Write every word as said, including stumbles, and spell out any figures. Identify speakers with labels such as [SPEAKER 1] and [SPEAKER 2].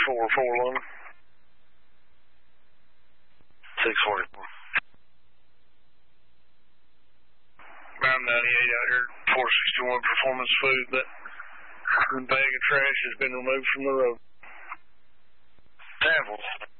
[SPEAKER 1] four four London. six forty-four. nine ninety-eight out here, four sixty-one Performance Food. That bag of trash has been removed from the road. Samples.